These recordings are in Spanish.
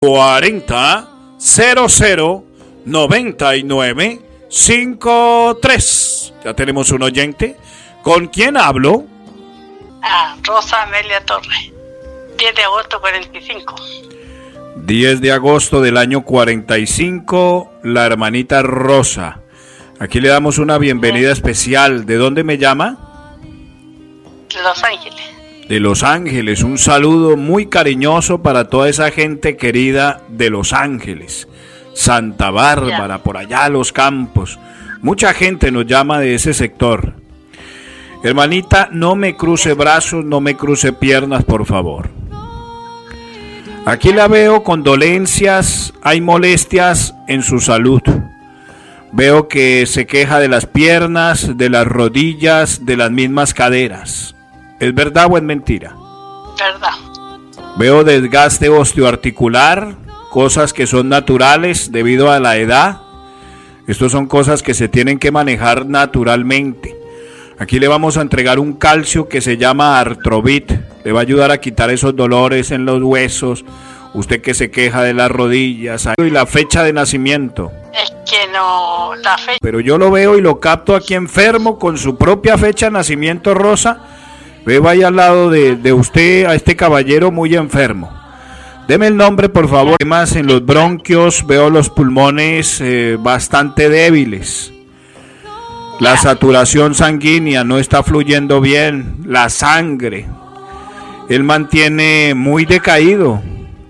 40 00 99 53. Ya tenemos un oyente. ¿Con quién hablo? Rosa Amelia Torres. 10 de agosto 45. 10 de agosto del año 45, la hermanita Rosa. Aquí le damos una bienvenida especial. ¿De dónde me llama? De Los Ángeles. De Los Ángeles. Un saludo muy cariñoso para toda esa gente querida de Los Ángeles. Santa Bárbara, por allá los campos. Mucha gente nos llama de ese sector. Hermanita, no me cruce brazos, no me cruce piernas, por favor. Aquí la veo con dolencias, hay molestias en su salud. Veo que se queja de las piernas, de las rodillas, de las mismas caderas. ¿Es verdad o es mentira? Verdad. Veo desgaste osteoarticular, cosas que son naturales debido a la edad. Estas son cosas que se tienen que manejar naturalmente. Aquí le vamos a entregar un calcio que se llama Artrovit. Le va a ayudar a quitar esos dolores en los huesos. Usted que se queja de las rodillas. Y la fecha de nacimiento. Es que no, la fecha. Pero yo lo veo y lo capto aquí enfermo con su propia fecha de nacimiento, Rosa. Veo ahí al lado de usted a este caballero muy enfermo. Deme el nombre, por favor. Además, en los bronquios veo los pulmones bastante débiles. La saturación sanguínea no está fluyendo bien. La sangre. Él mantiene muy decaído.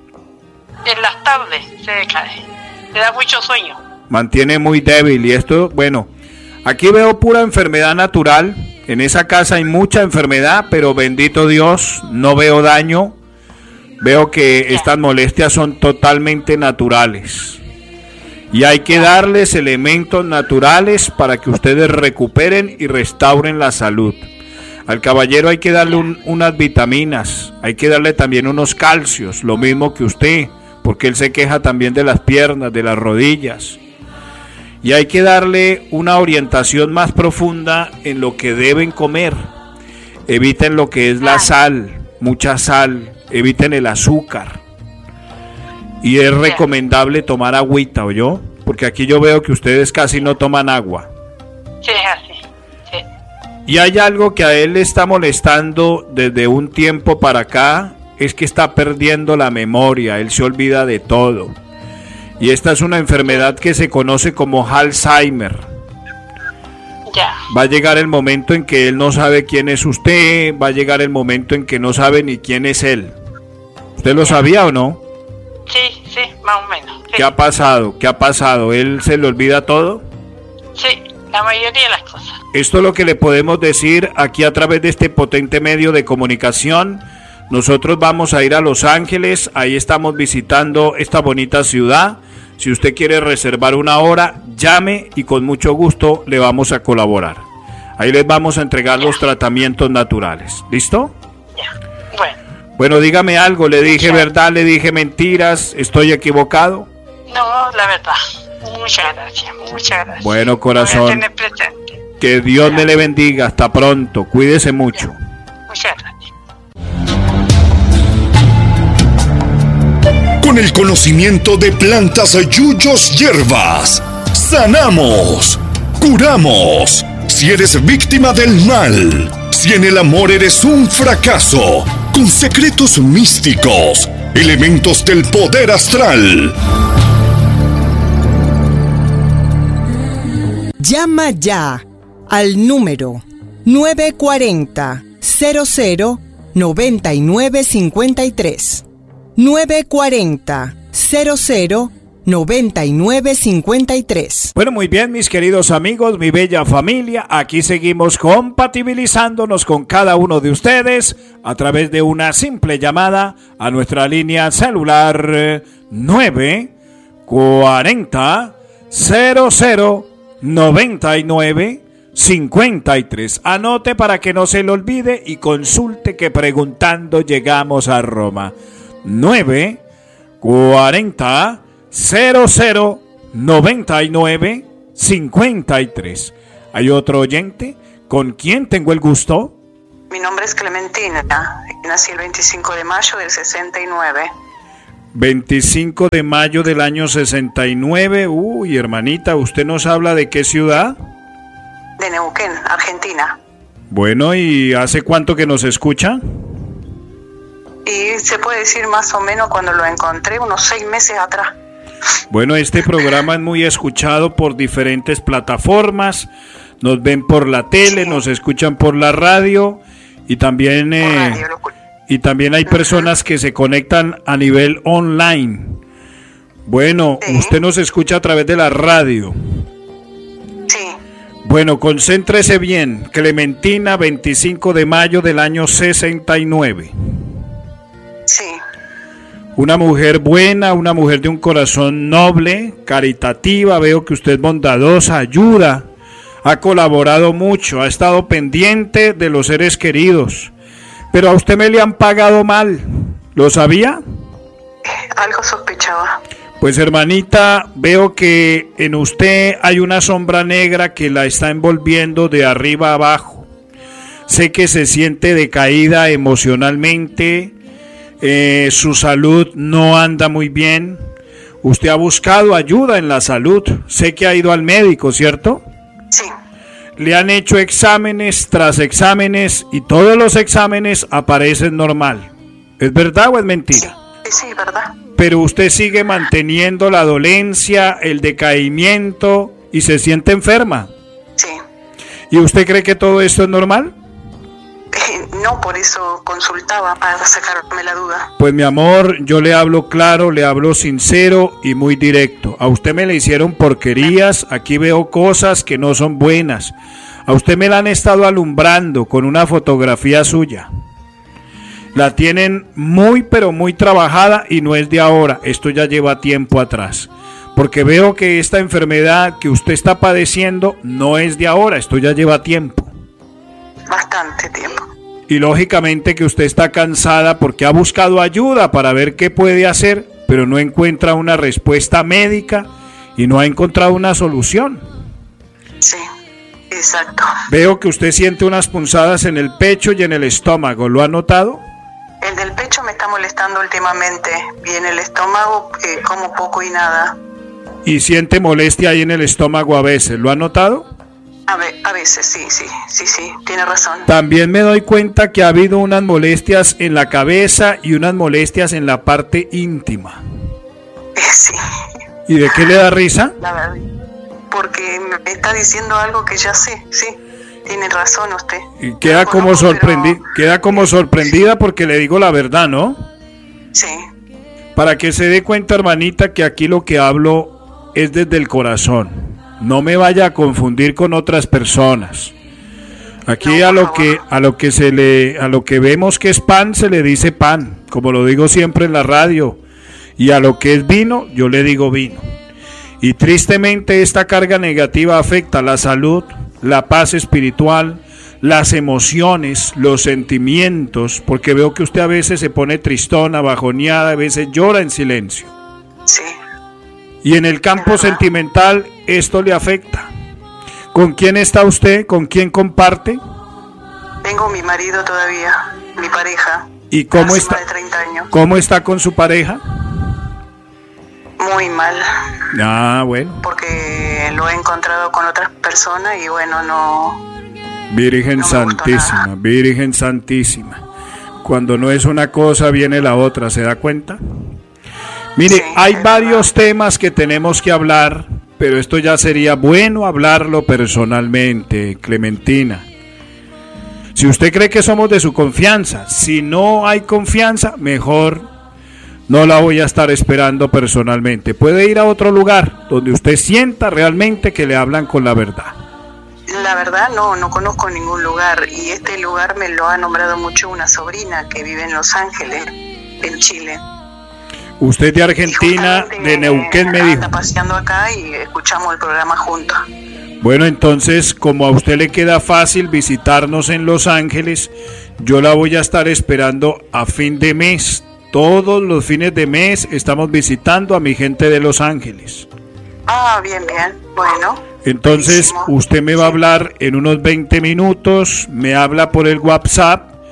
En las tardes se decae. Le da mucho sueño. Mantiene muy débil. Y esto, bueno, aquí veo pura enfermedad natural. En esa casa hay mucha enfermedad, pero bendito Dios, no veo daño. Veo que estas molestias son totalmente naturales. Y hay que darles elementos naturales para que ustedes recuperen y restauren la salud. Al caballero hay que darle unas vitaminas, hay que darle también unos calcios, lo mismo que usted, porque él se queja también de las piernas, de las rodillas. Y hay que darle una orientación más profunda en lo que deben comer. Eviten lo que es la sal, mucha sal, eviten el azúcar. Y es recomendable tomar agüita, ¿oyó? Porque aquí yo veo que ustedes casi no toman agua. Sí, es así. Sí. Y hay algo que a él le está molestando desde un tiempo para acá, es que está perdiendo la memoria, él se olvida de todo. Y esta es una enfermedad que se conoce como Alzheimer. Ya. Va a llegar el momento en que él no sabe quién es usted, va a llegar el momento en que no sabe ni quién es él. ¿Usted lo sabía o no? Sí, sí, más o menos. Sí. ¿Qué ha pasado? ¿Qué ha pasado? ¿Él se le olvida todo? Sí, la mayoría de las cosas. Esto es lo que le podemos decir aquí a través de este potente medio de comunicación. Nosotros vamos a ir a Los Ángeles, ahí estamos visitando esta bonita ciudad. Si usted quiere reservar una hora, llame y con mucho gusto le vamos a colaborar. Ahí les vamos a entregar los tratamientos naturales. ¿Listo? Ya, bueno. Bueno, dígame algo, le dije verdad, le dije mentiras, ¿estoy equivocado? No, la verdad. Muchas gracias, muchas gracias. Bueno, corazón, Voy a tener presente. que Dios me le bendiga, hasta pronto, cuídese mucho. Muchas gracias. Con el conocimiento de plantas, yuyos, hierbas, sanamos, curamos. Si eres víctima del mal, si en el amor eres un fracaso, con secretos místicos, elementos del poder astral. Llama ya al número 940 00 9953. 940 00 9953. Bueno, muy bien, mis queridos amigos, mi bella familia, aquí seguimos compatibilizándonos con cada uno de ustedes a través de una simple llamada a nuestra línea celular 940 00 9953. Anote para que no se le olvide y consulte que preguntando llegamos a Roma. 940 00 9953. ¿Hay otro oyente? ¿Con quién tengo el gusto? Mi nombre es Clementina. Nací el 25 de mayo del 69. 25 de mayo del año 69. Uy, hermanita, ¿usted nos habla de qué ciudad? De Neuquén, Argentina. Bueno, ¿y hace cuánto que nos escucha? Y se puede decir más o menos cuando lo encontré, unos 6 meses atrás. Bueno, este programa es muy escuchado por diferentes plataformas. Nos ven por la tele, nos escuchan por la radio y también hay personas que se conectan a nivel online. Bueno, usted nos escucha a través de la radio. Sí. Bueno, concéntrese bien. Clementina, 25 de mayo del año 69. Sí. Una mujer buena, una mujer de un corazón noble, caritativa. Veo que usted es bondadosa, ayuda, ha colaborado mucho, ha estado pendiente de los seres queridos. Pero a usted me le han pagado mal. ¿Lo sabía? Algo sospechaba. Pues hermanita, veo que en usted hay una sombra negra que la está envolviendo de arriba a abajo. Sé que se siente decaída emocionalmente, su salud no anda muy bien. Usted ha buscado ayuda en la salud. Sé que ha ido al médico, ¿cierto? Sí. Le han hecho exámenes tras exámenes y todos los exámenes aparecen normal. ¿Es verdad o es mentira? Sí, verdad. Pero usted sigue manteniendo la dolencia, el decaimiento y se siente enferma. Sí. ¿Y usted cree que todo esto es normal? No, por eso consultaba para sacarme la duda. Pues mi amor, yo le hablo claro, le hablo sincero y muy directo. A usted me le hicieron porquerías, aquí veo cosas que no son buenas. A usted me la han estado alumbrando con una fotografía suya. La tienen muy pero muy trabajada y no es de ahora, esto ya lleva tiempo atrás. Porque veo que esta enfermedad que usted está padeciendo no es de ahora, esto ya lleva tiempo. Bastante tiempo. Y lógicamente que usted está cansada porque ha buscado ayuda para ver qué puede hacer, pero no encuentra una respuesta médica y no ha encontrado una solución. Sí, exacto. Veo que usted siente unas punzadas en el pecho y en el estómago, ¿lo ha notado? El del pecho me está molestando últimamente y en el estómago como poco y nada. Y siente molestia ahí en el estómago a veces, ¿lo ha notado? A veces, sí, tiene razón. También me doy cuenta que ha habido unas molestias en la cabeza y unas molestias en la parte íntima. Sí. ¿Y de qué le da risa? La verdad, porque me está diciendo algo que ya sé, sí. Tiene razón usted. Y queda como sorprendida porque le digo la verdad, ¿no? Sí. Para que se dé cuenta, hermanita, que aquí lo que hablo es desde el corazón. No me vaya a confundir con otras personas. Aquí no, a lo que vemos que es pan se le dice pan, como lo digo siempre en la radio, y a lo que es vino yo le digo vino. Y tristemente esta carga negativa afecta la salud, la paz espiritual, las emociones, los sentimientos, porque veo que usted a veces se pone tristona, bajoneada, a veces llora en silencio. Sí. Y en el campo sentimental esto le afecta. ¿Con quién está usted? ¿Con quién comparte? Tengo mi marido todavía, mi pareja. ¿Y cómo está? Más de 30 años. ¿Cómo está con su pareja? Muy mal. Ah, bueno. Porque lo he encontrado con otras personas y bueno, no. Virgen Santísima, Virgen Santísima. Cuando no es una cosa viene la otra, ¿se da cuenta? Mire, sí, hay varios temas que tenemos que hablar, pero esto ya sería bueno hablarlo personalmente, Clementina. Si usted cree que somos de su confianza, si no hay confianza, mejor no la voy a estar esperando personalmente. Puede ir a otro lugar donde usted sienta realmente que le hablan con la verdad. La verdad no conozco ningún lugar y este lugar me lo ha nombrado mucho una sobrina que vive en Los Ángeles, en Chile. Usted de Argentina, de Neuquén me dijo. Está paseando acá y escuchamos el programa juntos. Bueno, entonces, como a usted le queda fácil visitarnos en Los Ángeles, yo la voy a estar esperando a fin de mes. Todos los fines de mes estamos visitando a mi gente de Los Ángeles. Ah, bien, bueno. Entonces, usted me va a hablar en unos 20 minutos, me habla por el WhatsApp,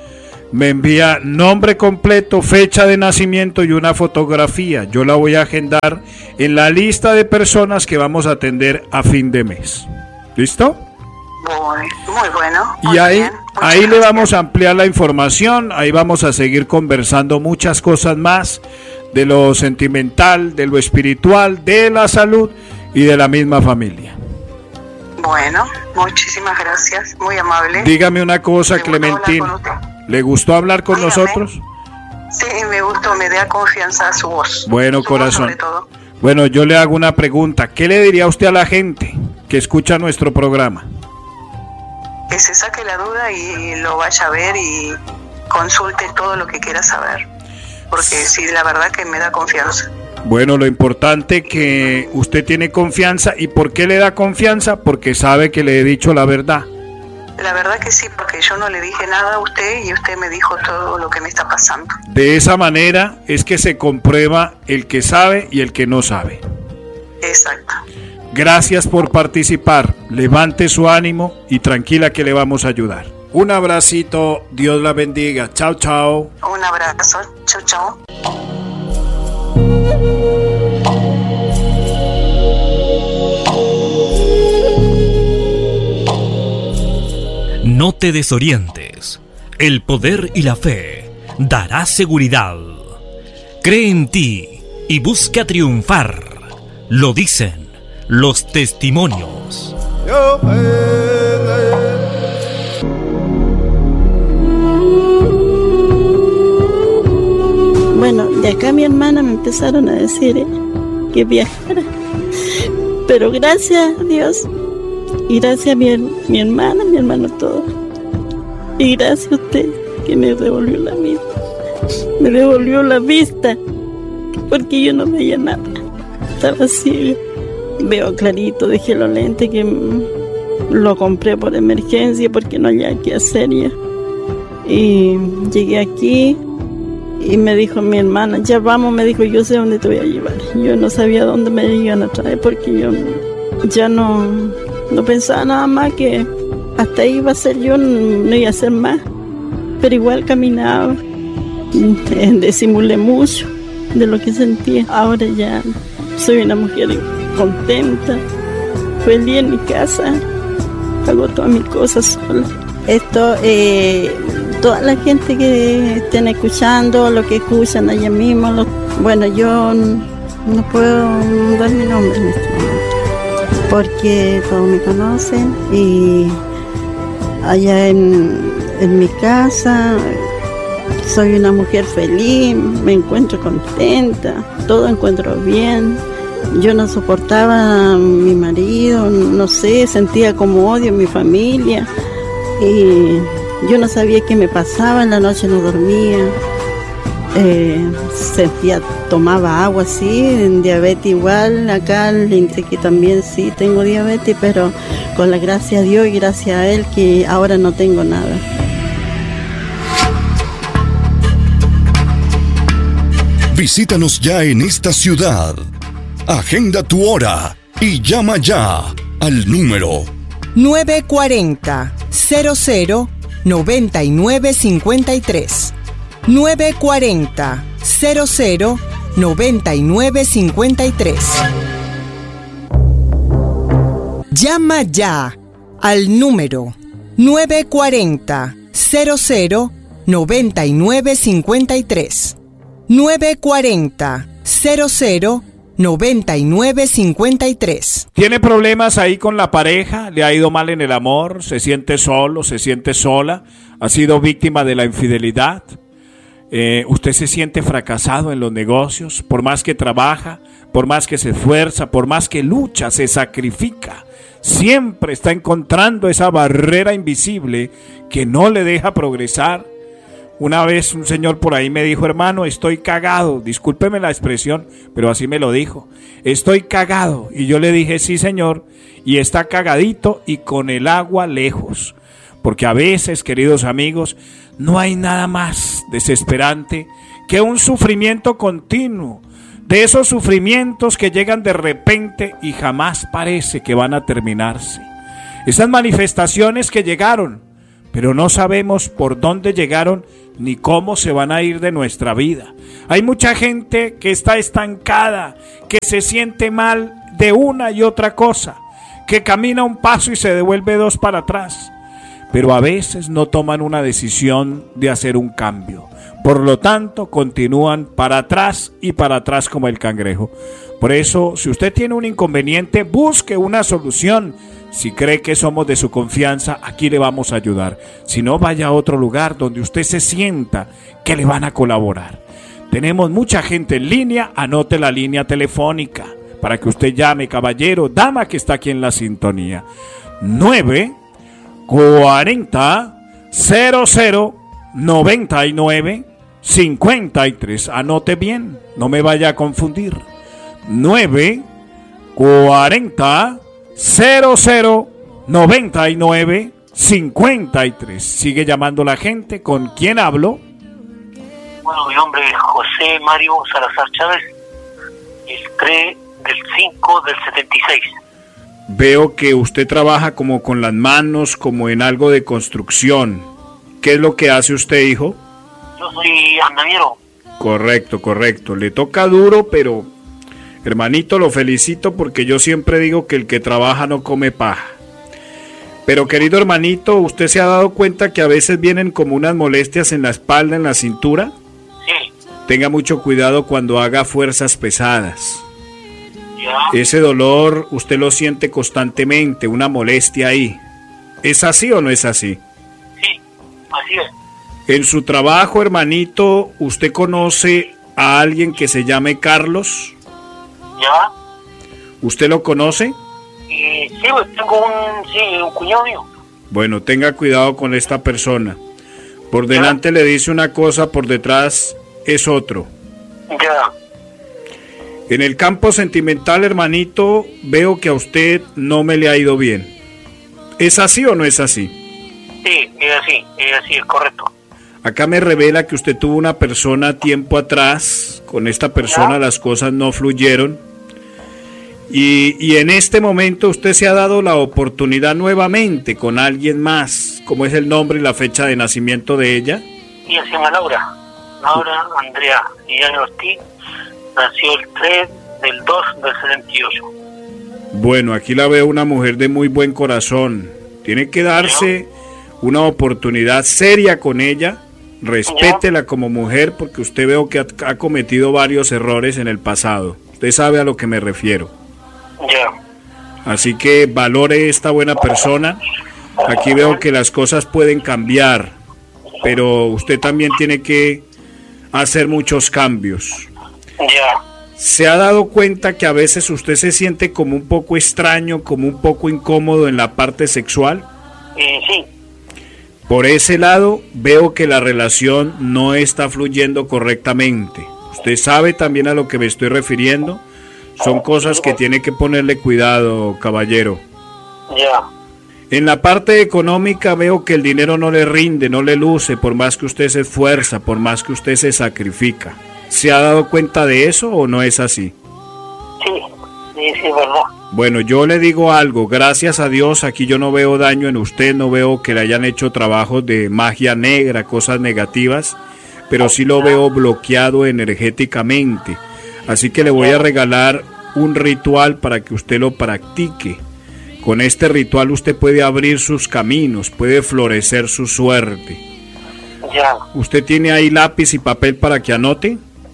me envía nombre completo, fecha de nacimiento y una fotografía. Yo la voy a agendar en la lista de personas que vamos a atender a fin de mes. ¿Listo? Muy bueno. Y ahí le gracias. vamos a ampliar la información, ahí vamos a seguir conversando muchas cosas más de lo sentimental, de lo espiritual, de la salud y de la misma familia. Bueno, muchísimas gracias, muy amable. Dígame una cosa, Me gustó hablar Clementina, con usted. ¿le gustó hablar con Dígame. nosotros? Sí, me gustó, me da confianza su voz. Bueno, Su voz corazón. sobre todo. Bueno, yo le hago una pregunta. ¿Qué le diría usted a la gente que escucha nuestro programa? Que se saque la duda y lo vaya a ver y consulte todo lo que quiera saber. Porque sí, la verdad que me da confianza. Bueno, lo importante que usted tiene confianza. ¿Y por qué le da confianza? Porque sabe que le he dicho la verdad. La verdad que sí, porque yo no le dije nada a usted y usted me dijo todo lo que me está pasando. De esa manera es que se comprueba el que sabe y el que no sabe. Exacto. Gracias por participar. Levante su ánimo y tranquila que le vamos a ayudar. Un abracito. Dios la bendiga. Chao, chao. Un abrazo. Chau, chau. No te desorientes. El poder y la fe dará seguridad. Cree en ti y busca triunfar. Lo dicen los testimonios. Bueno, de acá mi hermana me empezaron a decir que viajara. Pero gracias a Dios y gracias a mi hermana, mi hermano, todo. Y gracias a usted que me devolvió la vista. Me devolvió la vista porque yo no veía nada. Estaba ciega. Veo clarito, dejé los lentes que lo compré por emergencia porque no había qué hacer ya. Y llegué aquí y me dijo mi hermana, ya vamos, me dijo, yo sé dónde te voy a llevar. Yo no sabía dónde me iban a traer porque yo ya no pensaba nada más que hasta ahí iba a ser yo, no iba a hacer más. Pero igual caminaba, disimulé mucho de lo que sentía. Ahora ya soy una mujer contenta, feliz en mi casa, hago todas mis cosas sola. Esto, toda la gente que estén escuchando, lo que escuchan allá mismo, bueno, yo no puedo dar mi nombre en este momento, porque todos me conocen y allá en mi casa soy una mujer feliz, me encuentro contenta, todo encuentro bien. Yo no soportaba a mi marido, no sé, sentía como odio en mi familia y yo no sabía qué me pasaba, en la noche no dormía, tomaba agua así, diabetes igual, acá le indiqué que también sí tengo diabetes, pero con la gracia a Dios y gracias a Él que ahora no tengo nada. Visítanos ya en esta ciudad. Agenda tu hora y llama ya al número 940-00-9953. 940-00-9953. Llama ya al número 940-00-9953. 940-00-9953. ¿Tiene problemas ahí con la pareja? ¿Le ha ido mal en el amor? ¿Se siente solo? ¿Se siente sola? ¿Ha sido víctima de la infidelidad? ¿Usted se siente fracasado en los negocios? Por más que trabaja, por más que se esfuerza, por más que lucha, se sacrifica, siempre está encontrando esa barrera invisible que no le deja progresar. Una vez un señor por ahí me dijo, hermano, estoy cagado, discúlpeme la expresión, pero así me lo dijo, estoy cagado. Y yo le dije, sí señor, y está cagadito y con el agua lejos. Porque a veces, queridos amigos, no hay nada más desesperante que un sufrimiento continuo, de esos sufrimientos que llegan de repente y jamás parece que van a terminarse. Esas manifestaciones que llegaron, pero no sabemos por dónde llegaron ni cómo se van a ir de nuestra vida. Hay mucha gente que está estancada, que se siente mal de una y otra cosa, que camina un paso y se devuelve dos para atrás, pero a veces no toman una decisión de hacer un cambio. Por lo tanto, continúan para atrás y para atrás como el cangrejo. Por eso, si usted tiene un inconveniente, busque una solución. Si cree que somos de su confianza, aquí le vamos a ayudar. Si no, vaya a otro lugar donde usted se sienta que le van a colaborar. Tenemos mucha gente en línea. Anote la línea telefónica para que usted llame, caballero, dama que está aquí en la sintonía. 940-00-99-53. Anote bien, no me vaya a confundir. 940-00-99-53. Sigue llamando la gente. ¿Con quién hablo? Bueno, mi nombre es José Mario Salazar Chávez, el 3 del 5 del 76. Veo que usted trabaja como con las manos, como en algo de construcción. ¿Qué es lo que hace usted, hijo? Yo soy andamiero. Correcto, correcto. Le toca duro, pero hermanito, lo felicito porque yo siempre digo que el que trabaja no come paja. Pero querido hermanito, ¿usted se ha dado cuenta que a veces vienen como unas molestias en la espalda, en la cintura? Sí. Tenga mucho cuidado cuando haga fuerzas pesadas. Ya. Ese dolor usted lo siente constantemente, una molestia ahí. ¿Es así o no es así? Sí, así es. En su trabajo, hermanito, ¿usted conoce a alguien que se llame Carlos? ¿Ya? ¿Usted lo conoce? Sí, pues tengo un cuñado mío. Bueno, tenga cuidado con esta persona. Por delante le dice una cosa, por detrás es otro. Ya. En el campo sentimental, hermanito, veo que a usted no me le ha ido bien. ¿Es así o no es así? Sí, es así, es correcto. Acá me revela que usted tuvo una persona tiempo atrás, con esta persona las cosas no fluyeron. Y en este momento usted se ha dado la oportunidad nuevamente con alguien más. ¿Cómo es el nombre y la fecha de nacimiento de ella? Ella se llama Laura Andrea Illán Ortiz, nació el 3 del 2 del 78. Bueno, aquí la veo una mujer de muy buen corazón. Tiene que darse una oportunidad seria con ella. Respétela como mujer porque usted veo que ha cometido varios errores en el pasado. Usted sabe a lo que me refiero. Ya. Así que valore esta buena persona. Aquí veo que las cosas pueden cambiar, pero usted también tiene que hacer muchos cambios. Ya. ¿Se ha dado cuenta que a veces usted se siente como un poco extraño, como un poco incómodo en la parte sexual? Sí. Por ese lado, veo que la relación no está fluyendo correctamente. Usted sabe también a lo que me estoy refiriendo. Son cosas que tiene que ponerle cuidado, caballero. Ya. En la parte económica veo que el dinero no le rinde, no le luce, por más que usted se esfuerza, por más que usted se sacrifica. ¿Se ha dado cuenta de eso o no es así? Sí, es verdad. Bueno, yo le digo algo, gracias a Dios aquí yo no veo daño en usted, no veo que le hayan hecho trabajos de magia negra, cosas negativas, pero sí lo veo bloqueado energéticamente. Así que le voy a regalar un ritual para que usted lo practique. Con este ritual usted puede abrir sus caminos, puede florecer su suerte. Ya. ¿Usted tiene ahí lápiz y papel para que anote?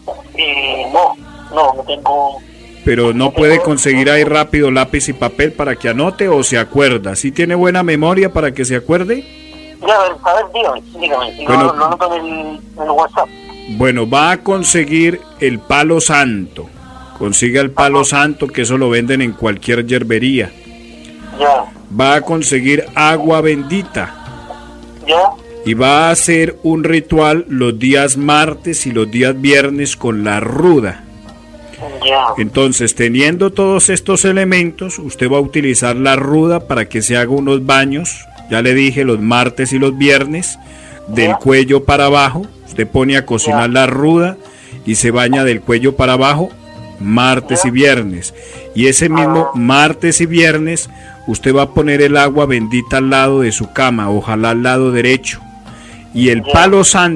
No tengo. Pero no puede conseguir ahí rápido lápiz y papel para que anote o se acuerda. ¿Sí tiene buena memoria para que se acuerde? Ya, a ver, dígame. Bueno, no noto en el WhatsApp. Bueno, va a conseguir el palo santo. Consiga el palo santo, que eso lo venden en cualquier yerbería. Ya. Va a conseguir agua bendita. Ya. Y va a hacer un ritual los días martes y los días viernes con la ruda. Ya. Entonces, teniendo todos estos elementos, usted va a utilizar la ruda para que se haga unos baños. Ya le dije, los martes y los viernes, del cuello para abajo. Usted pone a cocinar la ruda y se baña del cuello para abajo martes y viernes. Y ese mismo martes y viernes usted va a poner el agua bendita al lado de su cama, ojalá al lado derecho. Y el palo santo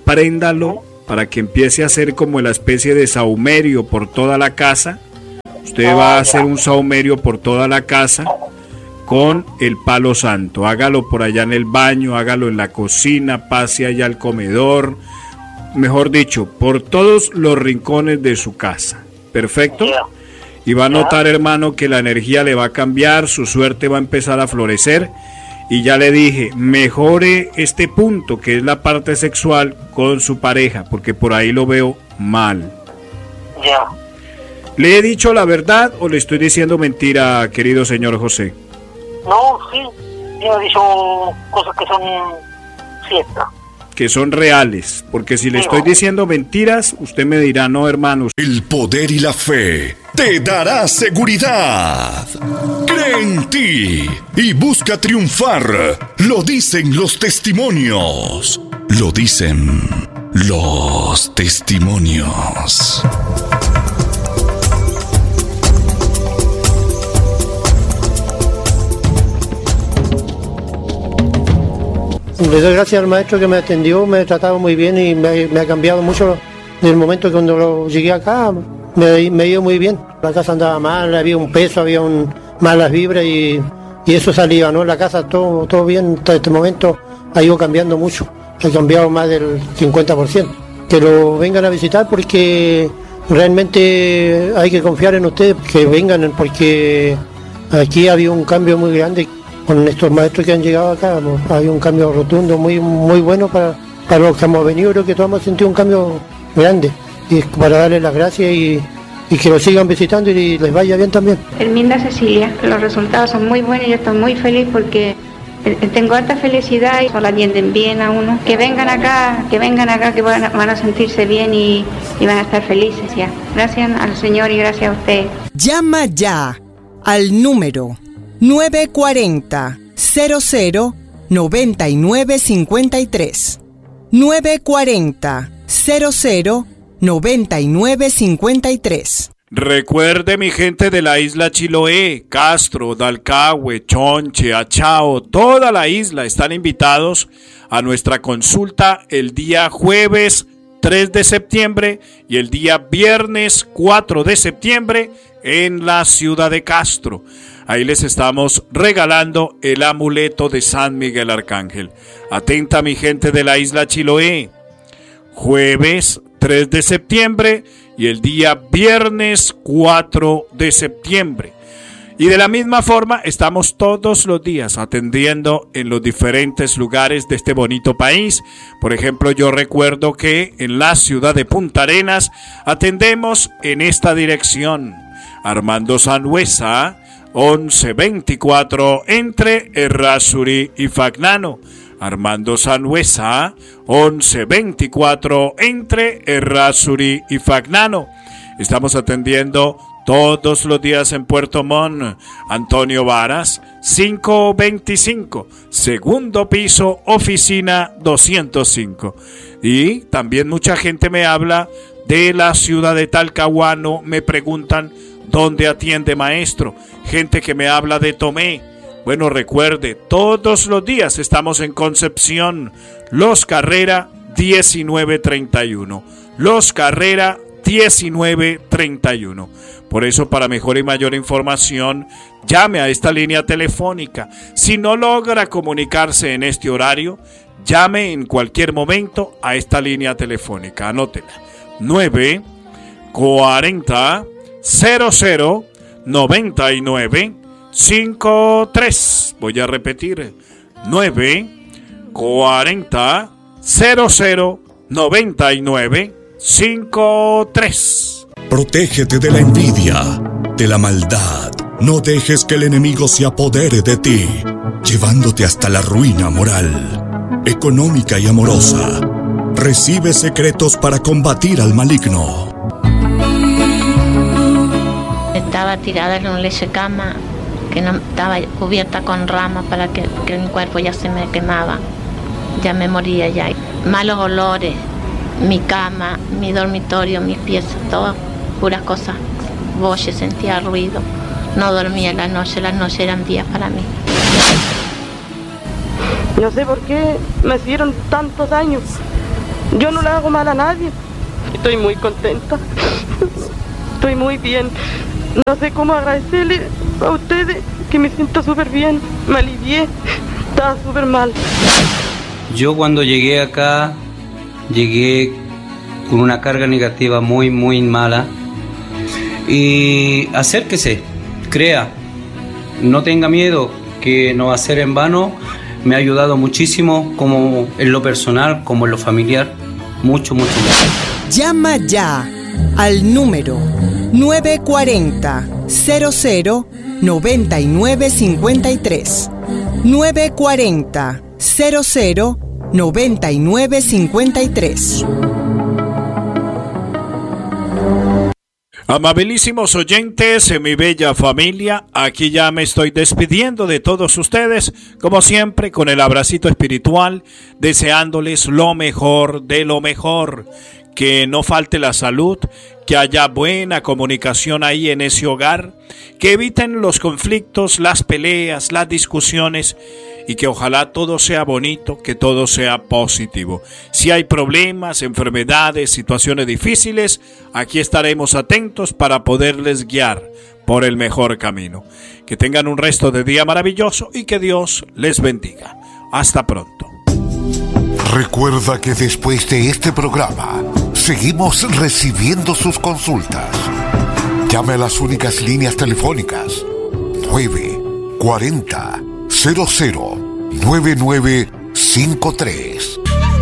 préndalo para que empiece a hacer como la especie de sahumerio por toda la casa. Usted va a hacer un sahumerio por toda la casa con el palo santo. Hágalo por allá en el baño, hágalo en la cocina, pase allá al comedor, mejor dicho, por todos los rincones de su casa. ¿Perfecto? Y va a notar, hermano, que la energía le va a cambiar, su suerte va a empezar a florecer. Y ya le dije, mejore este punto, que es la parte sexual, con su pareja, porque por ahí lo veo mal. Ya. ¿Le he dicho la verdad o le estoy diciendo mentira, querido señor José? No, sí. Yo he dicho cosas que son ciertas. Que son reales, porque si le estoy diciendo mentiras, usted me dirá, no, hermanos. El poder y la fe te dará seguridad. Cree en ti y busca triunfar. Lo dicen los testimonios. Lo dicen los testimonios. Le doy gracias al maestro que me atendió, me ha tratado muy bien y me ha cambiado mucho desde el momento que cuando llegué acá. Me ha ido muy bien. La casa andaba mal, había un peso, había malas vibras y eso salía, ¿no? La casa todo bien, hasta este momento ha ido cambiando mucho. Ha cambiado más del 50%. Que lo vengan a visitar porque realmente hay que confiar en ustedes, que vengan porque aquí ha habido un cambio muy grande. Con estos maestros que han llegado acá, hay un cambio rotundo, muy bueno para los que hemos venido. Creo que todos hemos sentido un cambio grande. Y para darles las gracias y que lo sigan visitando y les vaya bien también. Herminda Cecilia, los resultados son muy buenos y yo estoy muy feliz porque tengo harta felicidad y lo atienden bien a uno. Que vengan acá, que van a sentirse bien y van a estar felices ya. Gracias al Señor y gracias a usted. Llama ya al número 940 00 9953. 940 00 9953. Recuerde, mi gente de la isla Chiloé, Castro, Dalcahue, Chonche, Achao, toda la isla están invitados a nuestra consulta el día jueves 3 de septiembre y el día viernes 4 de septiembre en la ciudad de Castro. Ahí les estamos regalando el amuleto de San Miguel Arcángel. Atenta, mi gente de la isla Chiloé. Jueves 3 de septiembre y el día viernes 4 de septiembre. Y de la misma forma estamos todos los días atendiendo en los diferentes lugares de este bonito país. Por ejemplo, yo recuerdo que en la ciudad de Punta Arenas atendemos en esta dirección: Armando Sanhueza, 1124 entre Errázuri y Fagnano. Armando Sanhueza, 1124 entre Errázuri y Fagnano. Estamos atendiendo todos los días en Puerto Montt. Antonio Varas, 525, segundo piso, oficina 205. Y también mucha gente me habla de la ciudad de Talcahuano, me preguntan dónde atiende maestro. Gente que me habla de Tomé. Bueno, recuerde, todos los días estamos en Concepción, Los Carrera 1931. Los Carrera 1931. Por eso, para mejor y mayor información, llame a esta línea telefónica. Si no logra comunicarse en este horario, llame en cualquier momento a esta línea telefónica. Anótela: 940 00 99 53. Voy a repetir: 940 00 99 53. Protégete de la envidia, de la maldad. No dejes que el enemigo se apodere de ti, llevándote hasta la ruina moral, económica y amorosa. Recibe secretos para combatir al maligno. Estaba tirada en un leche cama que no estaba cubierta con ramas para que mi cuerpo ya se me quemaba, ya me moría ya. Malos olores, mi cama, mi dormitorio, mis pies, todo puras cosas. Boche, sentía ruido, no dormía las noches eran días para mí. No sé por qué me hicieron tantos daños. Yo no le hago mal a nadie. Estoy muy contenta. Estoy muy bien. No sé cómo agradecerle a ustedes, que me siento súper bien. Me alivié. Estaba súper mal. Yo cuando llegué acá, llegué con una carga negativa muy, muy mala. Y acérquese, crea, no tenga miedo, que no va a ser en vano. Me ha ayudado muchísimo, como en lo personal, como en lo familiar. Mucho, mucho más. Llama ya al número 940 00 9953. 940 00 9953. Amabilísimos oyentes, mi bella familia, aquí ya me estoy despidiendo de todos ustedes, como siempre, con el abracito espiritual, deseándoles lo mejor de lo mejor, que no falte la salud, que haya buena comunicación ahí en ese hogar, que eviten los conflictos, las peleas, las discusiones, y que ojalá todo sea bonito, que todo sea positivo. Si hay problemas, enfermedades, situaciones difíciles, aquí estaremos atentos para poderles guiar por el mejor camino. Que tengan un resto de día maravilloso y que Dios les bendiga. Hasta pronto. Recuerda que después de este programa seguimos recibiendo sus consultas. Llame a las únicas líneas telefónicas 940 00 9953